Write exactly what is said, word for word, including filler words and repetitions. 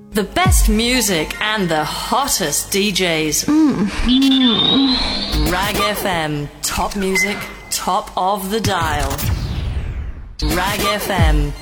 The best music and the hottest D Js. Mm. Rag F M. Top music, top of the dial. Rag F M.